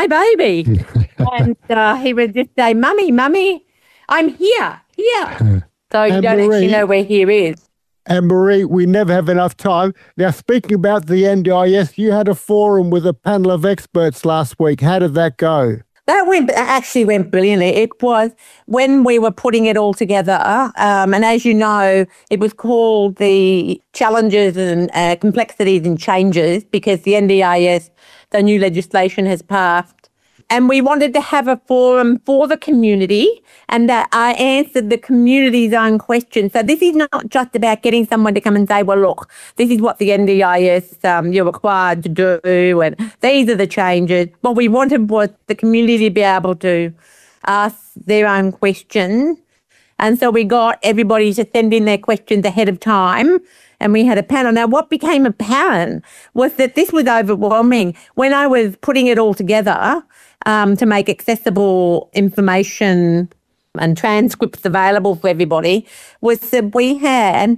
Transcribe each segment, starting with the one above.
my baby. And he would just say, Mummy, I'm here. So you don't actually know where here is. Anne-Marie, we never have enough time. Now, speaking about the NDIS, you had a forum with a panel of experts last week. How did that go? That actually went brilliantly. It was when we were putting it all together, and as you know, it was called the Challenges and Complexities and Changes, because the NDIS, the new legislation has passed. And we wanted to have a forum for the community, and that I answered the community's own questions. So this is not just about getting someone to come and say, well, look, this is what the NDIS you're required to do, and these are the changes. What we wanted was the community to be able to ask their own questions. And so we got everybody to send in their questions ahead of time, and we had a panel. Now, what became apparent was that this was overwhelming. When I was putting it all together, to make accessible information and transcripts available for everybody, was that we had,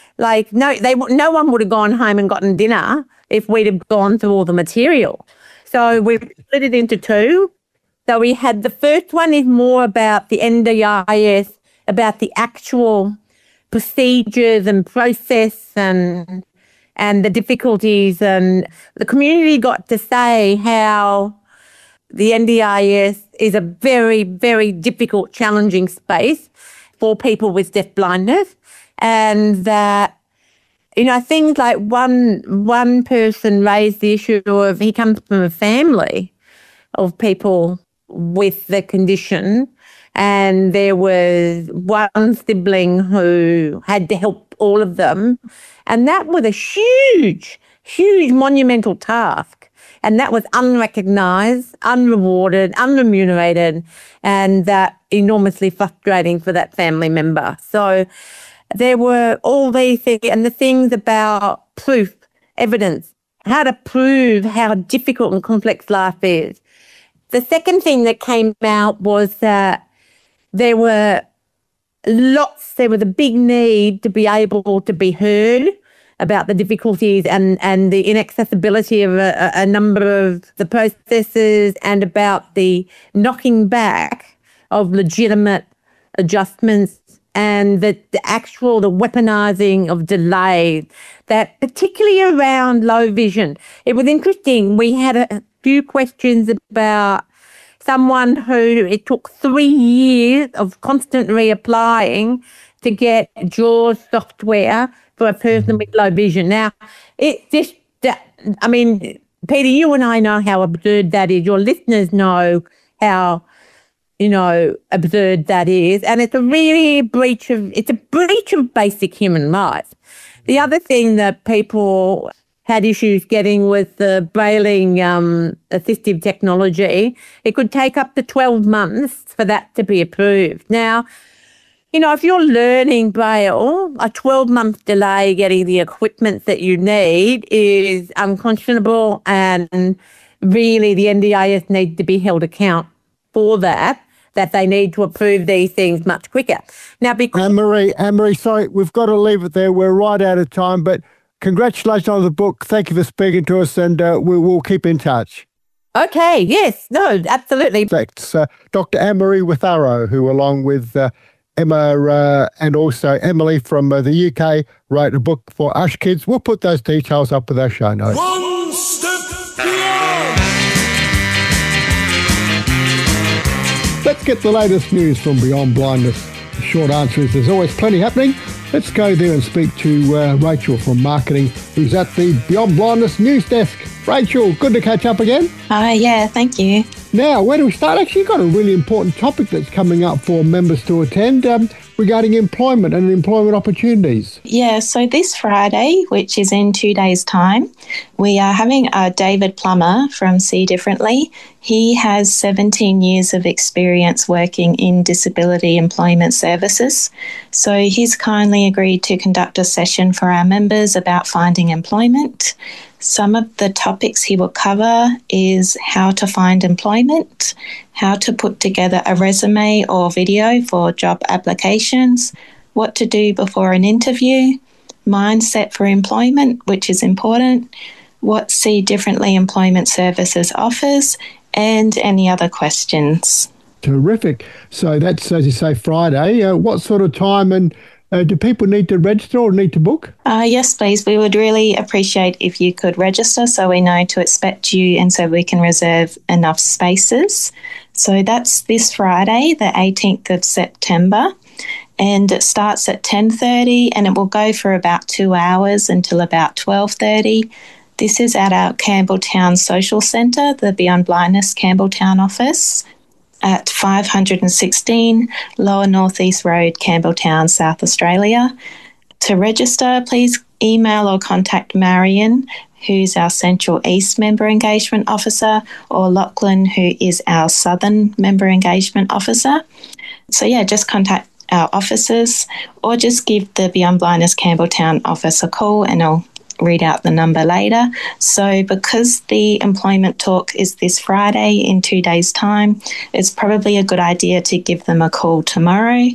no one would have gone home and gotten dinner if we'd have gone through all the material. So we split it into two. So we had the first one is more about the NDIS, about the actual procedures and process and the difficulties, and the community got to say how the NDIS is a very, very difficult, challenging space for people with deaf blindness, and that, things like one person raised the issue of he comes from a family of people with the condition, and there was one sibling who had to help all of them, and that was a huge, huge monumental task. And that was unrecognised, unrewarded, unremunerated, and that enormously frustrating for that family member. So there were all these things, and the things about proof, evidence, how to prove how difficult and complex life is. The second thing that came out was that there was a big need to be able to be heard about the difficulties and the inaccessibility of a number of the processes, and about the knocking back of legitimate adjustments, and the weaponising of delay, that particularly around low vision. It was interesting. We had a few questions about someone who it took 3 years of constant reapplying to get JAWS software for a person with low vision. Now, Peter, you and I know how absurd that is. Your listeners know how, absurd that is. And it's a breach of basic human rights. The other thing that people had issues getting with the Brailling assistive technology, it could take up to 12 months for that to be approved. Now, if you're learning Braille, a 12-month delay getting the equipment that you need is unconscionable, and really the NDIS needs to be held account for that they need to approve these things much quicker. Now, because Anne-Marie, sorry, we've got to leave it there. We're right out of time, but congratulations on the book. Thank you for speaking to us, and we'll keep in touch. Okay, yes, no, absolutely. Thanks. Dr. Anne-Marie Witharo, who along with Emma and also Emily from the UK wrote a book for Ush Kids. We'll put those details up with our show notes. One step beyond. Let's get the latest news from Beyond Blindness. The short answer is there's always plenty happening. Let's go there and speak to Rachel from marketing, who's at the Beyond Blindness news desk. Rachel, good to catch up again. Yeah, thank you. Now, where do we start? Actually, you've got a really important topic that's coming up for members to attend regarding employment and employment opportunities. Yeah, so this Friday, which is in 2 days' time, we are having David Plummer from See Differently. He has 17 years of experience working in disability employment services. So he's kindly agreed to conduct a session for our members about finding employment. Some of the topics he will cover is how to find employment, how to put together a resume or video for job applications, what to do before an interview, mindset for employment, which is important, what See Differently Employment Services offers, and any other questions. Terrific. So that's, as you say, Friday. What sort of time, and do people need to register or need to book? Yes, please. We would really appreciate if you could register so we know to expect you and so we can reserve enough spaces. So that's this Friday, the 18th of September, and it starts at 10:30 and it will go for about 2 hours until about 12:30. This is at our Campbelltown Social Centre, the Beyond Blindness Campbelltown office, at 516 Lower North East Road, Campbelltown, South Australia. To register, please email or contact Marion, who's our Central East Member Engagement Officer, or Lachlan, who is our Southern Member Engagement Officer. So, just contact our officers or just give the Beyond Blindness Campbelltown office a call and I'll read out the number later. So because the employment talk is this Friday in 2 days' time, it's probably a good idea to give them a call tomorrow,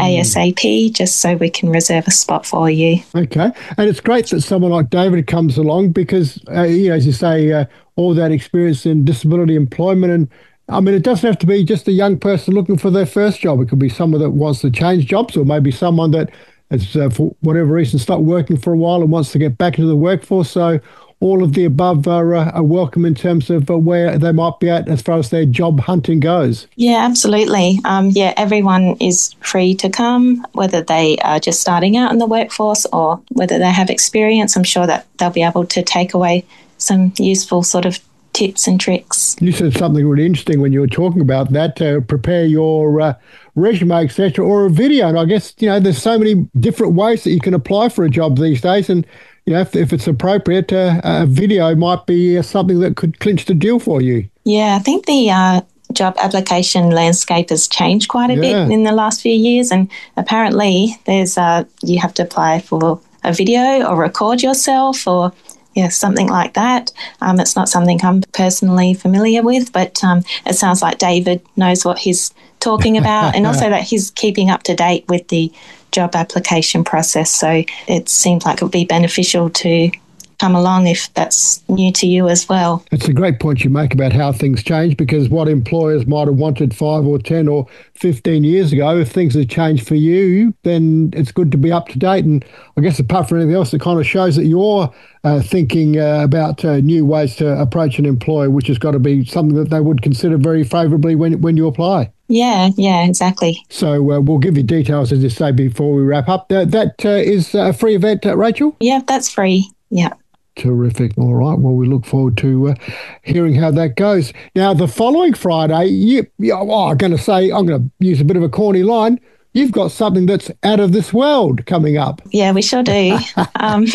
ASAP, just so we can reserve a spot for you. Okay. And it's great that someone like David comes along because, as you say, all that experience in disability employment. And I mean, it doesn't have to be just a young person looking for their first job. It could be someone that wants to change jobs, or maybe someone that has, for whatever reason, stopped working for a while and wants to get back into the workforce. So all of the above are welcome in terms of where they might be at as far as their job hunting goes. Yeah, absolutely. Everyone is free to come, whether they are just starting out in the workforce or whether they have experience. I'm sure that they'll be able to take away some useful sort of tips and tricks. You said something really interesting when you were talking about that, to prepare your resume, etc., or a video. And I guess, there's so many different ways that you can apply for a job these days. And, if it's appropriate, a video might be something that could clinch the deal for you. Yeah, I think the job application landscape has changed quite a bit in the last few years. And apparently there's you have to apply for a video or record yourself or something like that. It's not something I'm personally familiar with, but it sounds like David knows what he's talking about and also that he's keeping up to date with the job application process. So it seems like it would be beneficial to come along if that's new to you as well. It's a great point you make about how things change, because what employers might have wanted 5 or 10 or 15 years ago, if things have changed for you, then it's good to be up to date. And I guess apart from anything else, it kind of shows that you're thinking about new ways to approach an employer, which has got to be something that they would consider very favourably when you apply. Yeah, exactly. So we'll give you details, as you say, before we wrap up. That is a free event, Rachel? Yeah, that's free. Yeah. Terrific. All right. Well, we look forward to hearing how that goes. Now, the following Friday, I'm going to use a bit of a corny line. You've got something that's out of this world coming up. Yeah, we sure do. I'm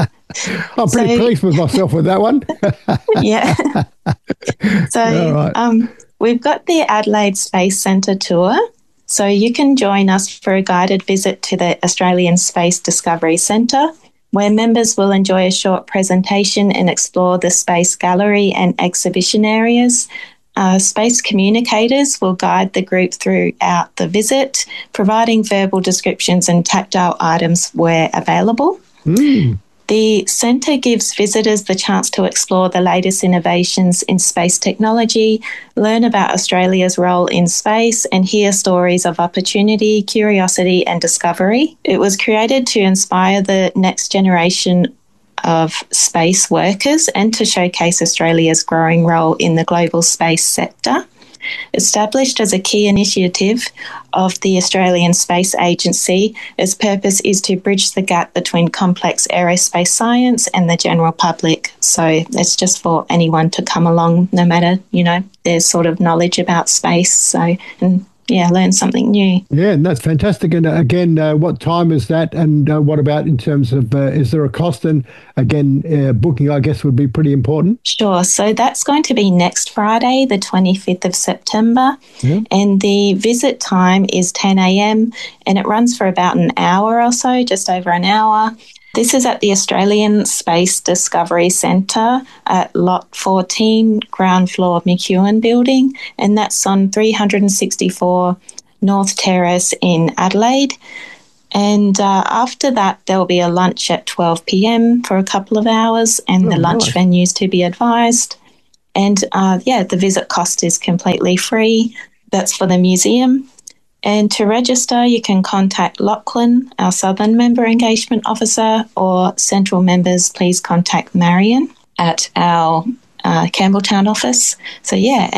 pretty pleased with myself with that one. Yeah. So right. We've got the Adelaide Space Centre tour. So you can join us for a guided visit to the Australian Space Discovery Centre, where members will enjoy a short presentation and explore the space gallery and exhibition areas. Space communicators will guide the group throughout the visit, providing verbal descriptions and tactile items where available. The centre gives visitors the chance to explore the latest innovations in space technology, learn about Australia's role in space, and hear stories of opportunity, curiosity, and discovery. It was created to inspire the next generation of space workers and to showcase Australia's growing role in the global space sector. Established as a key initiative of the Australian Space Agency, its purpose is to bridge the gap between complex aerospace science and the general public. So it's just for anyone to come along, no matter, their sort of knowledge about space. And learn something new. Yeah, and that's fantastic. And again, what time is that? And what about in terms of, is there a cost? And again, booking, I guess, would be pretty important. Sure. So that's going to be next Friday, the 25th of September. Yeah. And the visit time is 10 a.m. and it runs for about an hour or so, just over an hour. This is at the Australian Space Discovery Centre at Lot 14, ground floor McEwen Building, and that's on 364 North Terrace in Adelaide. And after that, there'll be a lunch at 12 p.m. for a couple of hours, and the lunch venues to be advised. And the visit cost is completely free. That's for the museum. And to register, you can contact Lachlan, our Southern Member Engagement Officer, or Central members, please contact Marion at our Campbelltown office. So,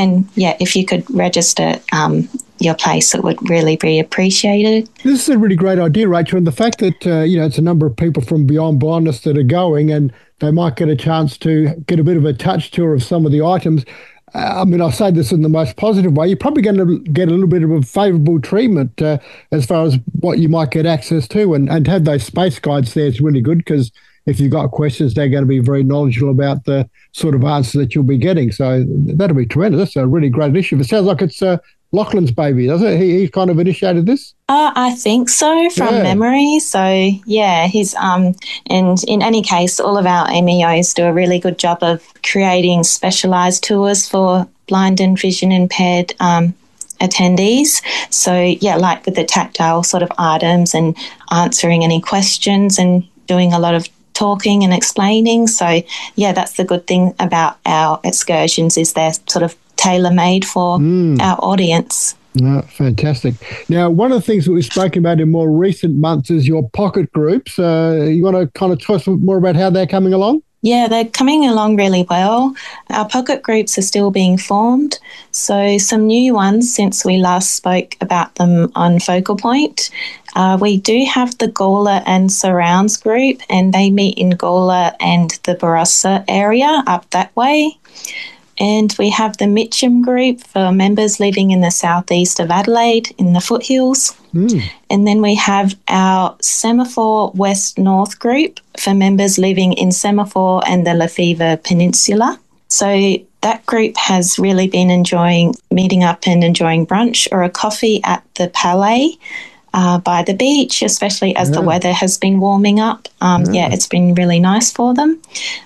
if you could register your place, it would really be appreciated. This is a really great idea, Rachel, and the fact that, it's a number of people from Beyond Blindness that are going and they might get a chance to get a bit of a touch tour of some of the items. I say this in the most positive way. You're probably going to get a little bit of a favourable treatment as far as what you might get access to. And to have those space guides there is really good, because if you've got questions, they're going to be very knowledgeable about the sort of answer that you'll be getting. So that'll be tremendous. That's a really great initiative. It sounds like it's Lachlan's baby, does it? He kind of initiated this? I think so, from memory. So, he's and in any case, all of our MEOs do a really good job of creating specialised tours for blind and vision impaired attendees. So, like with the tactile sort of items and answering any questions and doing a lot of talking and explaining. So, that's the good thing about our excursions, is they're sort of tailor-made for our audience. No, fantastic. Now, one of the things that we've spoken about in more recent months is your pocket groups. You want to kind of tell us more about how they're coming along? Yeah, they're coming along really well. Our pocket groups are still being formed. So some new ones since we last spoke about them on Focal Point. We do have the Gawler and Surrounds group, and they meet in Gawler and the Barossa area up that way. And we have the Mitcham group for members living in the southeast of Adelaide in the foothills. And then we have our Semaphore West North group for members living in Semaphore and the Lefevre Peninsula. So that group has really been enjoying meeting up and enjoying brunch or a coffee at the Palais by the beach, especially as the weather has been warming up. It's been really nice for them.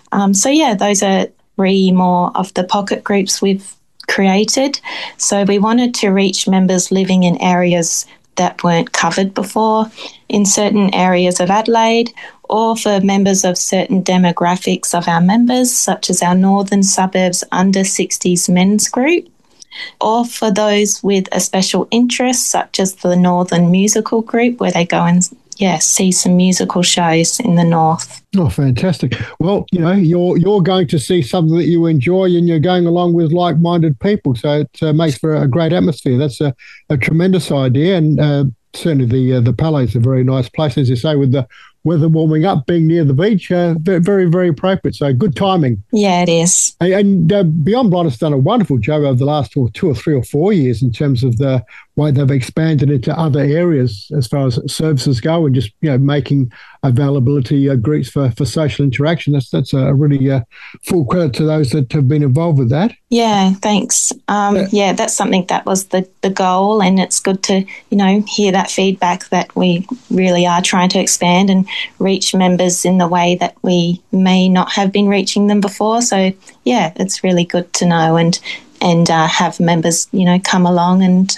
Those are 3 more of the pocket groups we've created. So we wanted to reach members living in areas that weren't covered before in certain areas of Adelaide, or for members of certain demographics of our members, such as our northern suburbs under 60s men's group, or for those with a special interest, such as the Northern Musical group, where they go and see some musical shows in the north. Oh, fantastic. Well, you're going to see something that you enjoy, and you're going along with like-minded people, so it makes for a great atmosphere. That's a tremendous idea, and certainly the Palais is a very nice place, as you say, with the weather warming up, being near the beach, very, very appropriate. So good timing. Yeah, it is. And Beyond Blind has done a wonderful job over the last 2 or 3 or 4 years in terms of the way they've expanded into other areas as far as services go, and just making availability groups for social interaction. That's a really full credit to those that have been involved with that. Yeah, thanks. That's something that was the goal, and it's good to hear that feedback that we really are trying to expand and reach members in the way that we may not have been reaching them before. So it's really good to know and have members, come along and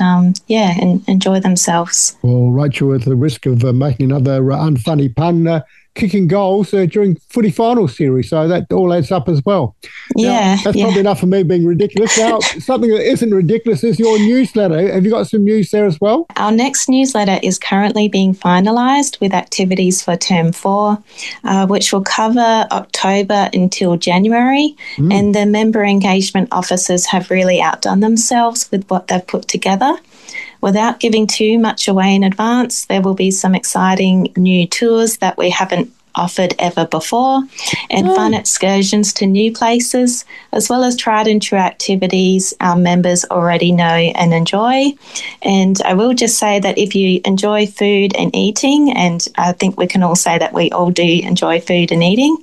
enjoy themselves. Well, Rachel, at the risk of making another unfunny pun, kicking goals during footy final series, so that all adds up as well. That's probably enough for me being ridiculous. Now, something that isn't ridiculous is your newsletter. Have you got some news there as well? Our next newsletter is currently being finalised with activities for Term 4, which will cover October until January, and the member engagement officers have really outdone themselves with what they've put together. Without giving too much away in advance, there will be some exciting new tours that we haven't offered ever before, and fun excursions to new places, as well as tried and true activities our members already know and enjoy. And I will just say that if you enjoy food and eating, and I think we can all say that we all do enjoy food and eating,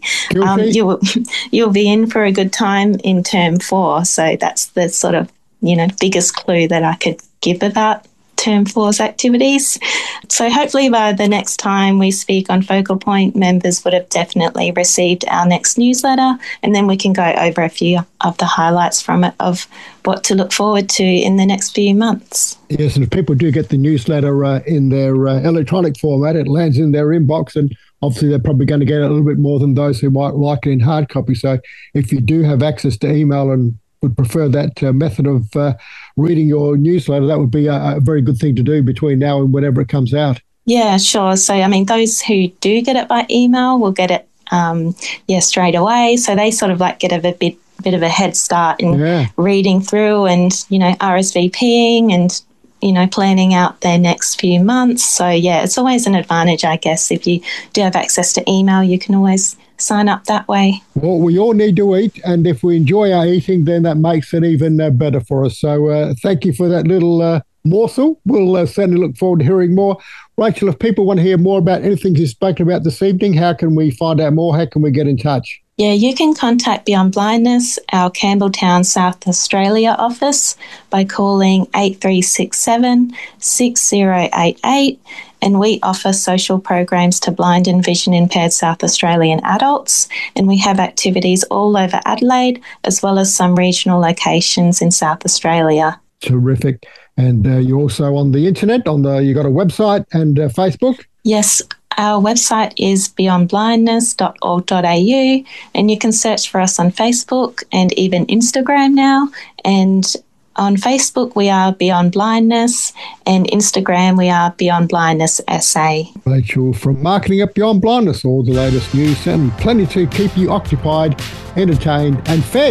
you'll be in for a good time in Term 4. So that's the sort of biggest clue that I could give about Term 4's activities. So hopefully by the next time we speak on Focal Point, members would have definitely received our next newsletter, and then we can go over a few of the highlights from it of what to look forward to in the next few months. Yes, and if people do get the newsletter in their electronic format, it lands in their inbox, and obviously they're probably going to get a little bit more than those who might like it in hard copy. So if you do have access to email and would prefer that method of reading your newsletter, that would be a very good thing to do between now and whenever it comes out. Yeah, sure. So, I mean, those who do get it by email will get it, straight away. So they sort of like get a bit of a head start in reading through and, RSVPing and, planning out their next few months. So, yeah, it's always an advantage, I guess. If you do have access to email, you can always sign up that way. Well, we all need to eat, and if we enjoy our eating, then that makes it even better for us. So thank you for that little morsel. We'll certainly look forward to hearing more. Rachel, if people want to hear more about anything you've spoken about this evening, how can we find out more? How can we get in touch? Yeah, you can contact Beyond Blindness, our Campbelltown, South Australia office by calling 8367 6088, and we offer social programs to blind and vision impaired South Australian adults, and we have activities all over Adelaide as well as some regional locations in South Australia. Terrific. And you're also on the internet, you got a website and Facebook? Yes, our website is beyondblindness.org.au, and you can search for us on Facebook and even Instagram now. And on Facebook, we are Beyond Blindness, and Instagram, we are Beyond Blindness SA. Rachel from Marketing at Beyond Blindness, all the latest news and plenty to keep you occupied, entertained and fed.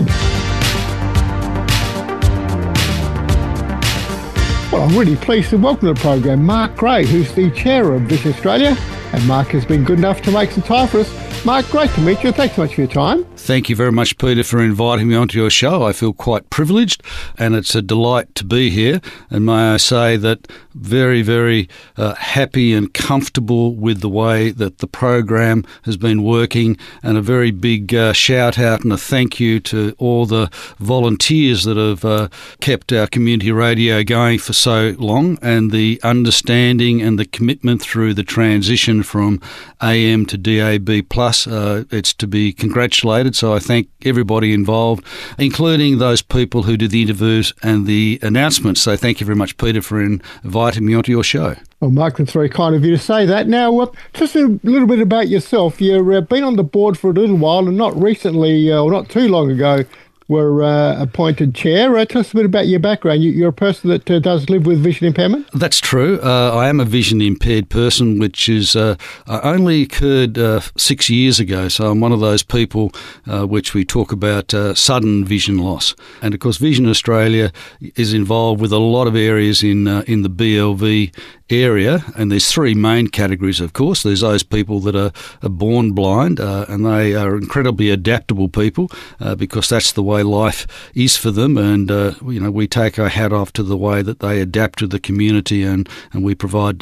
Well, I'm really pleased to welcome to the program Mark Gray, who's the chair of Vision Australia. And Mark has been good enough to make some time for us. Mark, great to meet you. Thanks so much for your time. Thank you very much, Peter, for inviting me onto your show. I feel quite privileged, and it's a delight to be here. And may I say that very, very happy and comfortable with the way that the program has been working, and a very big shout out and a thank you to all the volunteers that have kept our community radio going for so long, and the understanding and the commitment through the transition from AM to DAB+. It's to be congratulated. So I thank everybody involved, including those people who did the interviews and the announcements. So thank you very much, Peter, for inviting me onto your show. Well, Mark, that's very kind of you to say that. Now, just a little bit about yourself. You've been on the board for a little while, and not recently, or not too long ago, were appointed chair. Tell us a bit about your background. You're a person that does live with vision impairment? That's true. I am a vision impaired person, which is only occurred 6 years ago. So I'm one of those people which we talk about sudden vision loss. And of course, Vision Australia is involved with a lot of areas in the BLV area, and there's three main categories, of course. There's those people that are born blind, and they are incredibly adaptable people because that's the way life is for them, and we take our hat off to the way that they adapt to the community, and we provide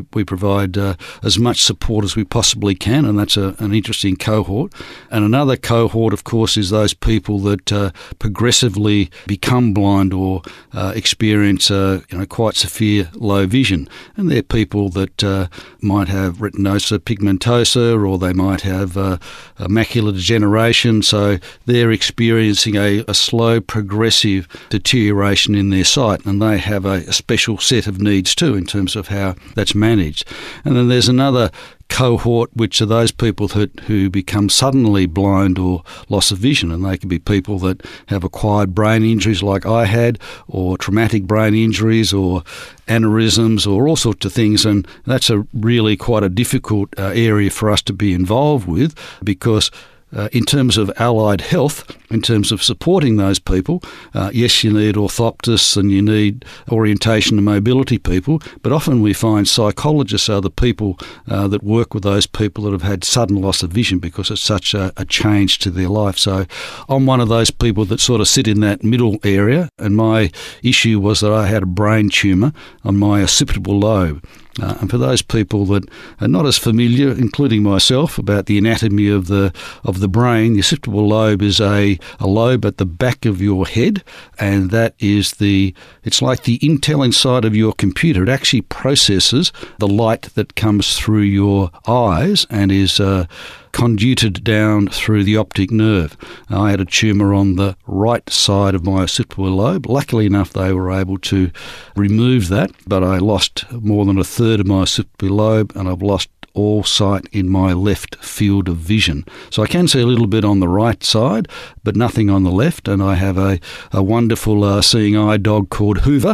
as much support as we possibly can, and that's an interesting cohort. And another cohort, of course, is those people that progressively become blind or experience quite severe low vision. And they're people that might have retinosa pigmentosa, or they might have a macular degeneration. So they're experiencing a slow progressive deterioration in their sight, and they have a special set of needs too in terms of how that's managed. And then there's another cohort, which are those people who become suddenly blind or loss of vision, and they can be people that have acquired brain injuries like I had, or traumatic brain injuries, or aneurysms, or all sorts of things, and that's really quite a difficult area for us to be involved with, because in terms of allied health, in terms of supporting those people, yes, you need orthoptists and you need orientation and mobility people, but often we find psychologists are the people that work with those people that have had sudden loss of vision because it's such a change to their life. So I'm one of those people that sort of sit in that middle area, and my issue was that I had a brain tumour on my occipital lobe. And for those people that are not as familiar, including myself, about the anatomy of the brain, the occipital lobe is a lobe at the back of your head, and that is it's like the Intel inside of your computer. It actually processes the light that comes through your eyes and is conduited down through the optic nerve. I had a tumour on the right side of my occipital lobe. Luckily enough, they were able to remove that, but I lost more than a third of my occipital lobe, and I've lost all sight in my left field of vision. So I can see a little bit on the right side, but nothing on the left, and I have a wonderful seeing eye dog called Hoover,